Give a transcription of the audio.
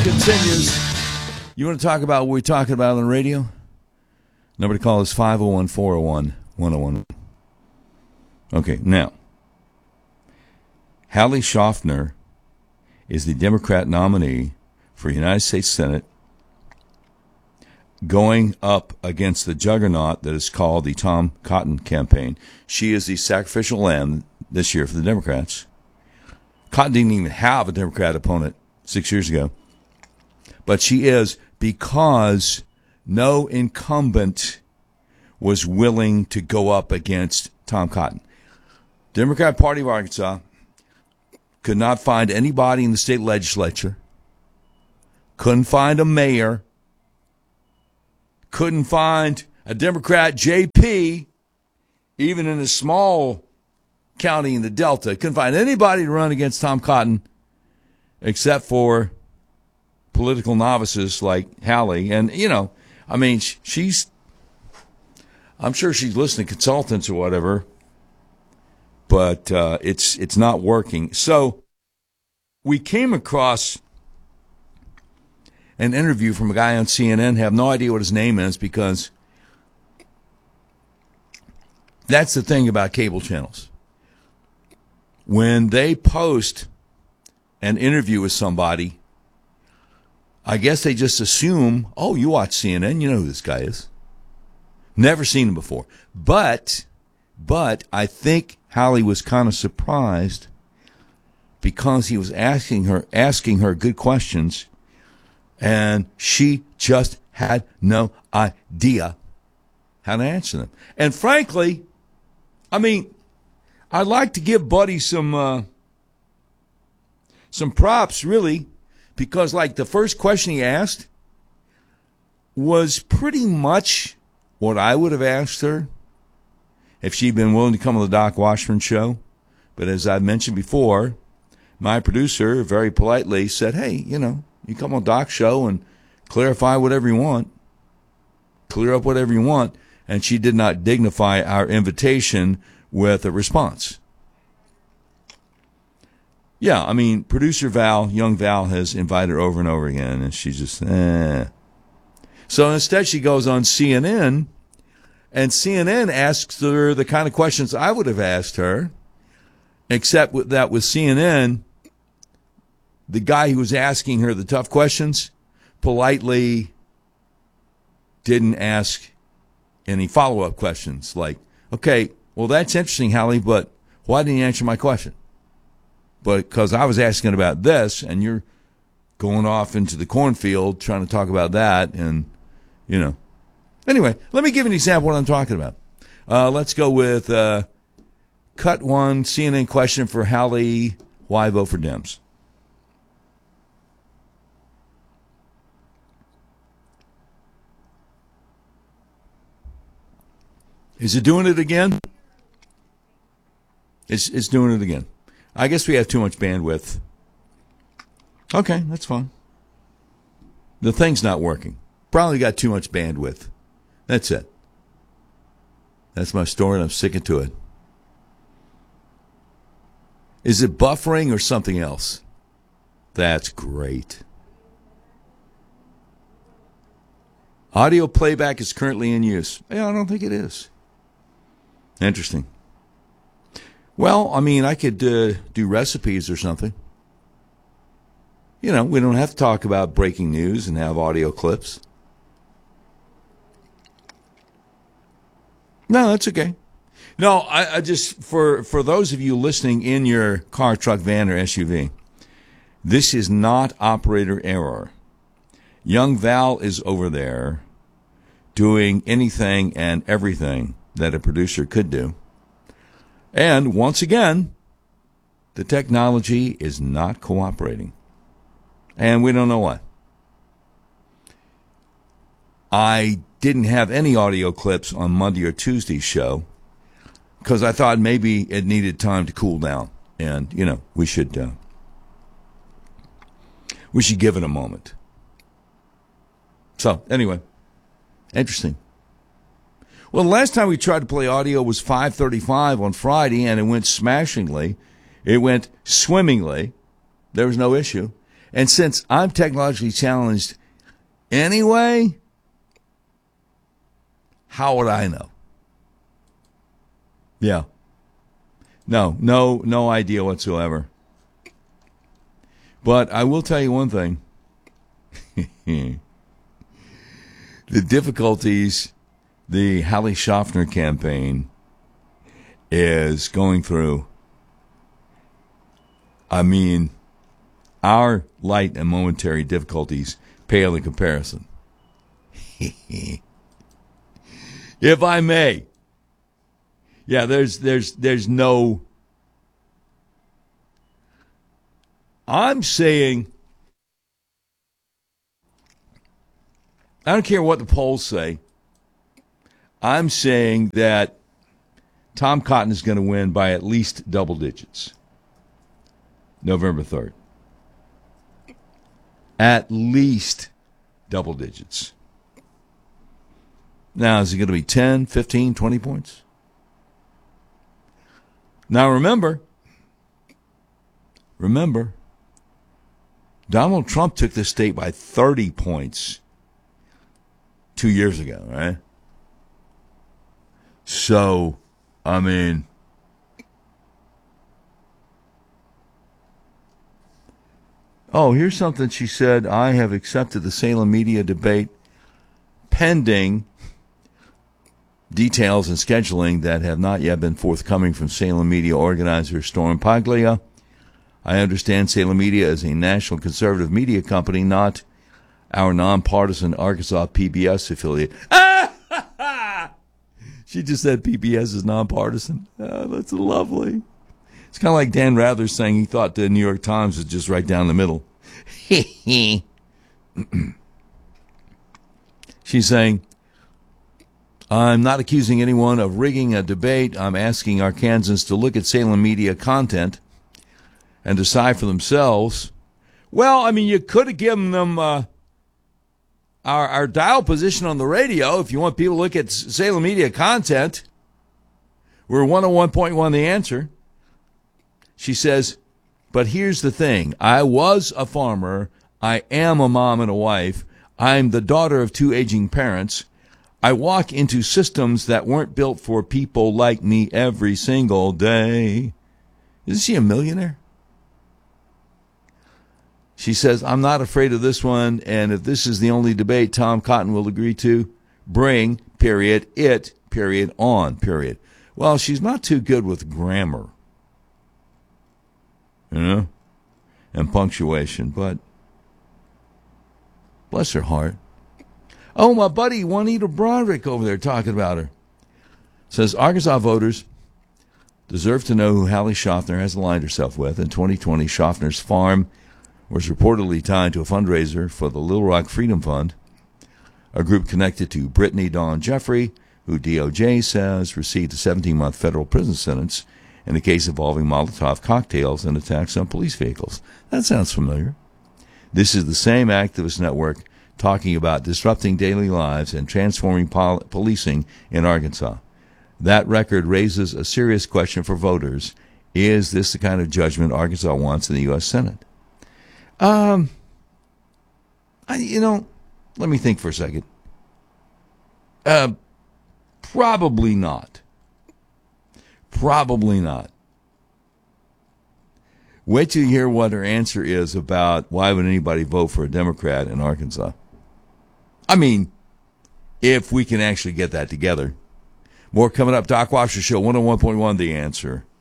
continues. You want to talk about what we're talking about on the radio? Number to call is 501-401-1011. Okay, now, Hallie Schaffner is the Democrat nominee for United States Senate, going up against the juggernaut that is called the Tom Cotton campaign. She is the sacrificial lamb this year for the Democrats. Cotton didn't even have a Democrat opponent 6 years ago. But she is, because no incumbent was willing to go up against Tom Cotton. Democrat Party of Arkansas could not find anybody in the state legislature, couldn't find a mayor, couldn't find a Democrat JP, even in a small county in the Delta. Couldn't find anybody to run against Tom Cotton except for political novices like Hallie. And, you know, I mean, I'm sure she's listening to consultants or whatever, but it's not working. So we came across an interview from a guy on CNN, have no idea what his name is, because that's the thing about cable channels. When they post an interview with somebody, I guess they just assume, oh, you watch CNN, you know who this guy is. Never seen him before. But I think Hallie was kind of surprised because he was asking her good questions, and she just had no idea how to answer them. And frankly, I mean, I'd like to give Buddy some props, really, because like the first question he asked was pretty much what I would have asked her if she'd been willing to come on the Doc Washburn show. But as I've mentioned before, my producer very politely said, hey, you know, you come on Doc's show and clarify whatever you want. Clear up whatever you want. And she did not dignify our invitation with a response. Yeah, I mean, producer Val, young Val, has invited her over and over again, and she's just, So instead she goes on CNN, and CNN asks her the kind of questions I would have asked her, except that with CNN, the guy who was asking her the tough questions politely didn't ask any follow-up questions like, okay, well, that's interesting, Hallie, but why didn't you answer my question? But because I was asking about this, and you're going off into the cornfield trying to talk about that, and, you know. Anyway, let me give you an example of what I'm talking about. Let's go with cut one, CNN question for Hallie, why vote for Dems? Is it doing it again? It's doing it again. I guess we have too much bandwidth. Okay, that's fine. The thing's not working. Probably got too much bandwidth. That's it. That's my story, and I'm sticking to it. Is it buffering or something else? That's great. Audio playback is currently in use. Yeah, I don't think it is. Interesting. Well, I mean, I could do recipes or something. You know, we don't have to talk about breaking news and have audio clips. No, that's okay. No, I just, for those of you listening in your car, truck, van, or SUV, this is not operator error. Young Val is over there doing anything and everything that a producer could do. And once again, the technology is not cooperating. And we don't know why. I didn't have any audio clips on Monday or Tuesday's show because I thought maybe it needed time to cool down. And, you know, we should give it a moment. So, anyway, interesting. Well, the last time we tried to play audio was 5:35 on Friday, and it went smashingly. It went swimmingly. There was no issue. And since I'm technologically challenged anyway, how would I know? Yeah. No idea whatsoever. But I will tell you one thing. The difficulties the Hallie Schaffner campaign is going through, I mean, our light and momentary difficulties pale in comparison. If I may. Yeah, there's no... I'm saying, I don't care what the polls say, I'm saying that Tom Cotton is going to win by at least double digits. November 3rd. At least double digits. Now, is it going to be 10, 15, 20 points? Now, remember, Donald Trump took this state by 30 points 2 years ago, right? So, I mean, oh, here's something she said. I have accepted the Salem media debate pending details and scheduling that have not yet been forthcoming from Salem media organizer Storm Paglia. I understand Salem Media is a national conservative media company, not our nonpartisan Arkansas PBS affiliate. She just said PBS is nonpartisan. Oh, that's lovely. It's kind of like Dan Rather saying he thought the New York Times was just right down the middle. She's saying, I'm not accusing anyone of rigging a debate. I'm asking Arkansans to look at Salem media content and decide for themselves. Well, I mean, you could have given them our dial position on the radio if you want people to look at Salem media content. We're 101.1 The Answer. She says, but here's the thing. I was a farmer. I am a mom and a wife. I'm the daughter of 2 aging parents. I walk into systems that weren't built for people like me every single day. Isn't she a millionaire? She says, I'm not afraid of this one, and if this is the only debate Tom Cotton will agree to, bring, period, it, period, on, period. Well, she's not too good with grammar, you know, and punctuation, but bless her heart. Oh, my buddy Juanita Broderick over there talking about her. Says, Arkansas voters deserve to know who Hallie Schaffner has aligned herself with. In 2020, Schaffner's farm was reportedly tied to a fundraiser for the Little Rock Freedom Fund, a group connected to Brittany Dawn Jeffrey, who DOJ says received a 17-month federal prison sentence in a case involving Molotov cocktails and attacks on police vehicles. That sounds familiar. This is the same activist network talking about disrupting daily lives and transforming policing in Arkansas. That record raises a serious question for voters. Is this the kind of judgment Arkansas wants in the U.S. Senate? Let me think for a second. Probably not. Probably not. Wait till you hear what her answer is about why would anybody vote for a Democrat in Arkansas. I mean, if we can actually get that together. More coming up. Doc Washer Show, 101.1 The Answer.